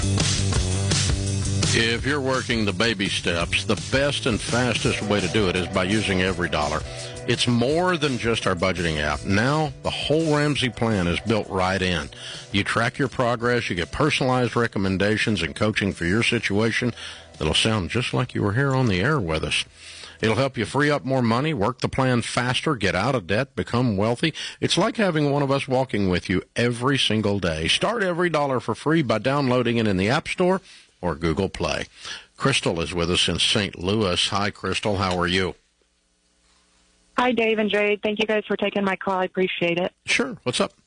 If you're working the baby steps, the best and fastest way to do it is by using EveryDollar. It's more than just our budgeting app. Now, the whole Ramsey plan is built right in. You track your progress, you get personalized recommendations and coaching for your situation that'll sound just like you were here on the air with us. It'll help you free up more money, work the plan faster, get out of debt, become wealthy. It's like having one of us walking with you every single day. Start EveryDollar for free by downloading it in the App Store or Google Play. Crystal is with us in St. Louis. Hi, Crystal. How are you? Hi, Dave and Jade. Thank you guys for taking my call. I appreciate it. Sure. What's up?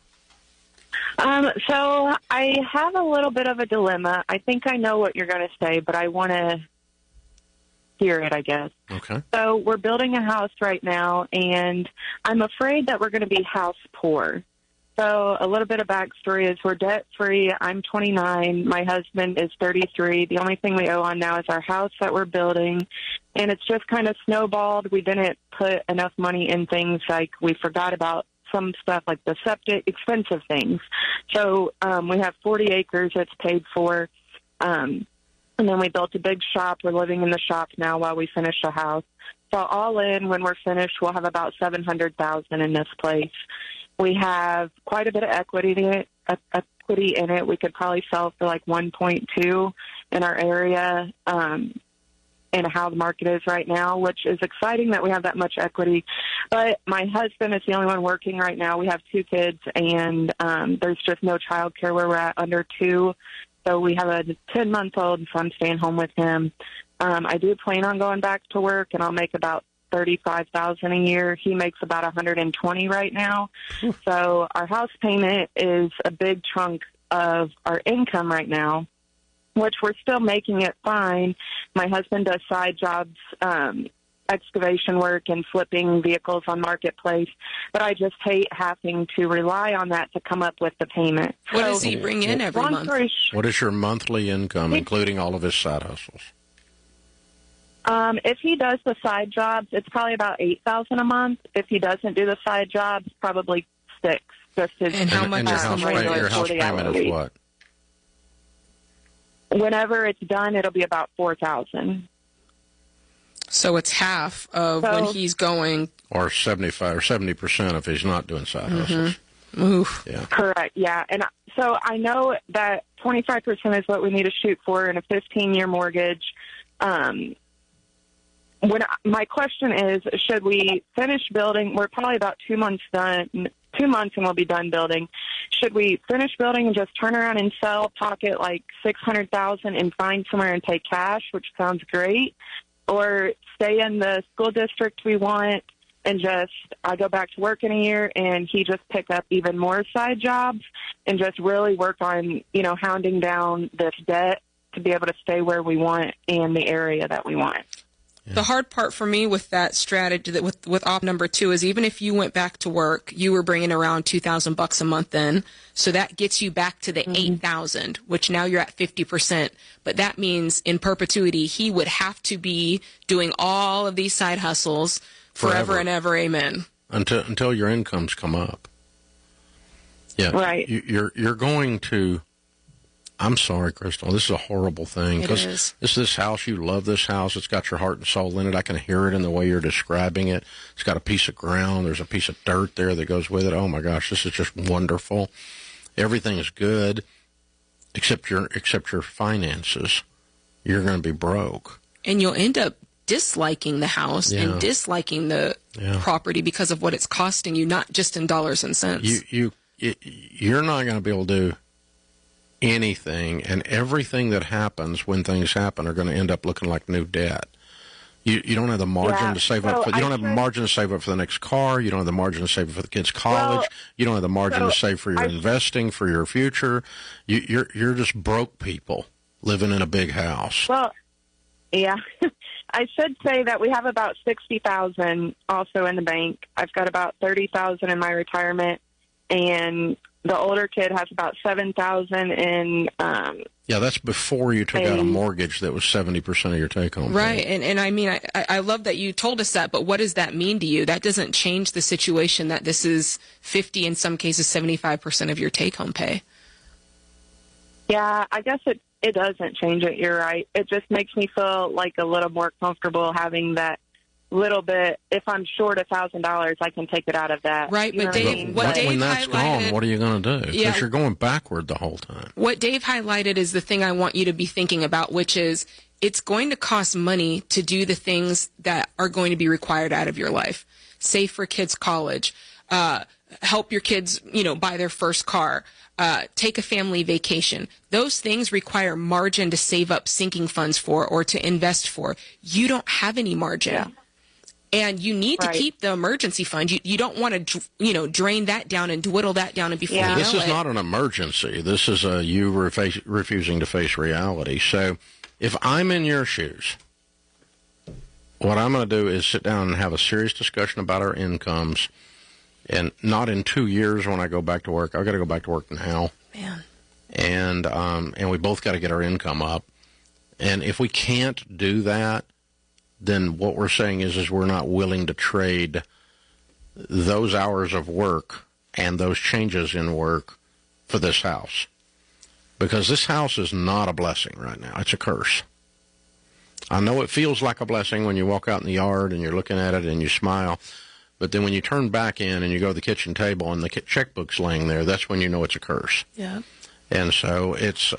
So I have a little bit of a dilemma. I think I know what you're going to say, but I want to hear it, I guess. Okay. So we're building a house right now, and I'm afraid that we're going to be house poor. So a little bit of backstory is we're debt-free. I'm 29. My husband is 33. The only thing we owe on now is our house that we're building, and it's just kind of snowballed. We didn't put enough money in things like we forgot about some stuff like the septic, expensive things. So we have 40 acres that's paid for, and then we built a big shop. We're living in the shop now while we finish the house. So all in, when we're finished, we'll have about $700,000 in this place. We have quite a bit of equity in it. We could probably sell for like 1.2 in our area, and how the market is right now, which is exciting that we have that much equity. But my husband is the only one working right now. We have 2 kids, and there's just no child care where we're at under 2. So we have a 10-month-old, so I'm staying home with him. I do plan on going back to work, and I'll make about $35,000 a year. He makes about $120 right now. So our house payment is a big chunk of our income right now, which we're still making it fine. My husband does side jobs, excavation work and flipping vehicles on Marketplace, but I just hate having to rely on that to come up with the payment. What does he bring in every month? What is your monthly income, including all of his side hustles? If he does the side jobs, it's probably about $8,000 a month. If he doesn't do the side jobs, probably $6,000. Just his and how much is the regular your house payment is what? Whenever it's done, it'll be about $4,000. So it's half of when he's going, or 75 or 70% if he's not doing side hustles. Oof. Yeah. Correct. Yeah, and so I know that 25% is what we need to shoot for in a 15-year mortgage. My question is, should we finish building? We're probably about 2 months done. 2 months and we'll be done building. Should we finish building and just turn around and sell, pocket like $600,000 and find somewhere and pay cash, which sounds great, or stay in the school district we want and just I go back to work in a year and he just pick up even more side jobs and just really work on, hounding down this debt to be able to stay where we want in the area that we want. Yeah. The hard part for me with that strategy, that with op number 2, is even if you went back to work, you were bringing around $2,000 a month in, so that gets you back to the $8,000, which now you're at 50%. But that means in perpetuity, he would have to be doing all of these side hustles forever and ever. Amen. Until your incomes come up. Yeah, right. You're going to. I'm sorry, Crystal. This is a horrible thing. It is. This house, you love this house. It's got your heart and soul in it. I can hear it in the way you're describing it. It's got a piece of ground. There's a piece of dirt there that goes with it. Oh, my gosh, this is just wonderful. Everything is good except your finances. You're going to be broke. And you'll end up disliking the house and disliking the property because of what it's costing you, not just in dollars and cents. You're not going to be able to do anything, and everything that happens when things happen are going to end up looking like new debt. You don't have the margin to save up. You don't have a margin to save up for the next car. You don't have the margin to save up for the kids' college. You don't have the margin to save for your investing, for your future. You're just broke people living in a big house. Well, yeah. I should say that we have about $60,000 also in the bank. I've got about $30,000 in my retirement, and the older kid has about $7,000 in. Yeah, that's before you took out a mortgage that was 70% of your take-home. Right, and I mean, I love that you told us that, but what does that mean to you? That doesn't change the situation that this is 50, in some cases 75% of your take-home pay. Yeah, I guess it doesn't change it. You're right. It just makes me feel like a little more comfortable having that little bit. If I'm short $1,000, I can take it out of that. Right, but Dave, what Dave when that's highlighted, gone, what are you going to do? Because Yeah. you're going backward the whole time. what Dave highlighted is the thing I want you to be thinking about, which is it's going to cost money to do the things that are going to be required out of your life. Save for kids' college, help your kids, buy their first car, take a family vacation. Those things require margin to save up sinking funds for or to invest for. You don't have any margin. Yeah. And you need to Right. keep the emergency fund. You don't want to, drain that down and dwindle that down and before Yeah. you This know is it. not an emergency. This is you refusing to face reality. So if I'm in your shoes, what I'm going to do is sit down and have a serious discussion about our incomes, and not in 2 years when I go back to work. I've got to go back to work now. Man. And we both got to get our income up. And if we can't do that, then what we're saying is we're not willing to trade those hours of work and those changes in work for this house. Because this house is not a blessing right now. It's a curse. I know it feels like a blessing when you walk out in the yard and you're looking at it and you smile. But then when you turn back in and you go to the kitchen table and the checkbook's laying there, that's when you know it's a curse. Yeah. And so it's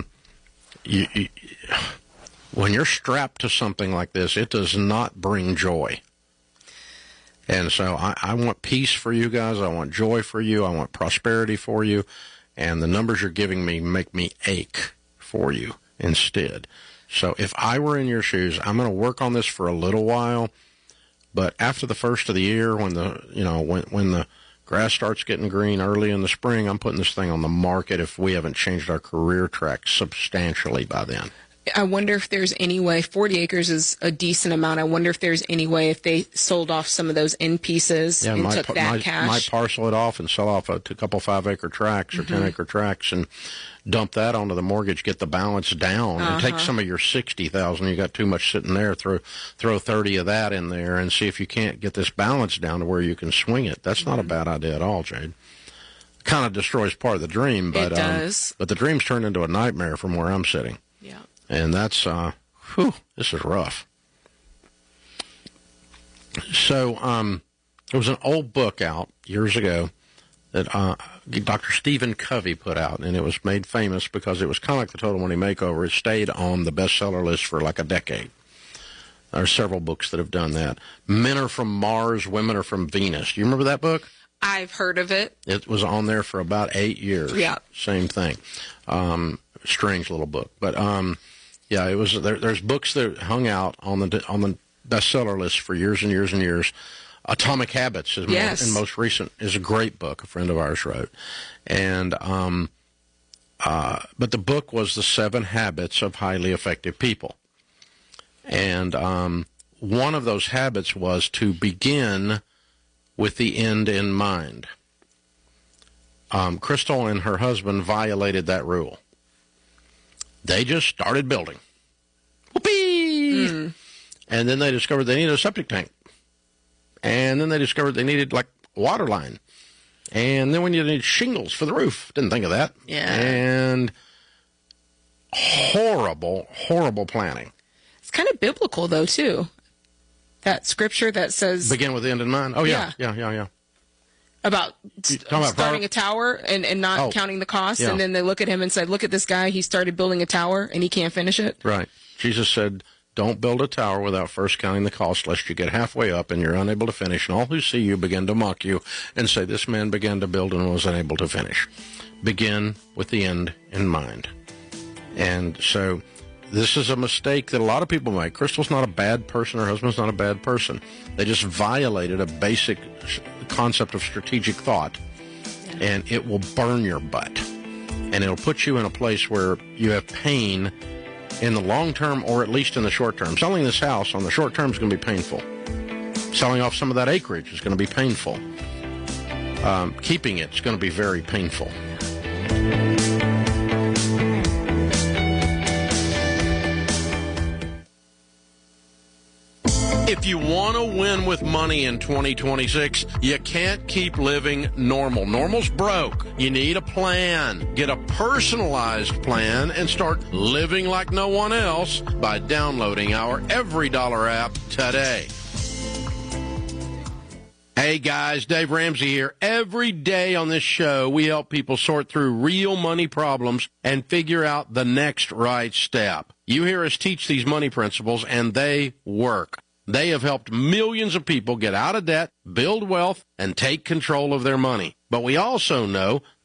when you're strapped to something like this, it does not bring joy. And so I want peace for you guys. I want joy for you. I want prosperity for you. And the numbers you're giving me make me ache for you instead. So if I were in your shoes, I'm going to work on this for a little while. But after the first of the year, when the grass starts getting green early in the spring, I'm putting this thing on the market if we haven't changed our career track substantially by then. I wonder if there's any way, 40 acres is a decent amount. I wonder if there's any way if they sold off some of those end pieces and took that cash. Might parcel it off and sell off a couple 5-acre tracts or 10-acre tracts and dump that onto the mortgage, get the balance down, and take some of your $60,000. You got too much sitting there. Throw 30 of that in there and see if you can't get this balance down to where you can swing it. That's not a bad idea at all, Jade. Kind of destroys part of the dream, but It does. But the dream's turned into a nightmare from where I'm sitting. Yeah. And that's, this is rough. So, there was an old book out years ago that Dr. Stephen Covey put out, and it was made famous because it was kind of like the Total Money Makeover. It stayed on the bestseller list for like a decade. There are several books that have done that. Men Are From Mars, Women Are From Venus. Do you remember that book? I've heard of it. It was on there for about 8 years. Yeah. Same thing. Strange little book. But, yeah, it was. There's books that hung out on the bestseller list for years and years and years. Atomic Habits is most recent is a great book. A friend of ours wrote, and but the book was The 7 Habits of Highly Effective People, and one of those habits was to begin with the end in mind. Crystal and her husband violated that rule. They just started building. Whoopee! And then they discovered they needed a septic tank. And then they discovered they needed, like, a water line. And then you need shingles for the roof. Didn't think of that. Yeah. And horrible, horrible planning. It's kind of biblical, though, too. That scripture that says... Begin with the end in mind. Oh, yeah. About starting a tower and not counting the costs. Yeah. And then they look at him and said, look at this guy. He started building a tower and he can't finish it. Right. Jesus said, don't build a tower without first counting the cost, lest you get halfway up and you're unable to finish, and all who see you begin to mock you and say, this man began to build and was unable to finish. Begin with the end in mind. And so this is a mistake that a lot of people make. Crystal's not a bad person. Her husband's not a bad person. They just violated a basic concept of strategic thought, and it will burn your butt. And it'll put you in a place where you have pain in the long term, or at least in the short term. Selling this house on the short term is going to be painful. Selling off some of that acreage is going to be painful. Keeping it is going to be very painful. If you want to win with money in 2026, you can't keep living normal. Normal's broke. You need a plan. Get a personalized plan and start living like no one else by downloading our Every Dollar app today. Hey guys, Dave Ramsey here. Every day on this show, we help people sort through real money problems and figure out the next right step. You hear us teach these money principles, and they work. They have helped millions of people get out of debt, build wealth, and take control of their money. But we also know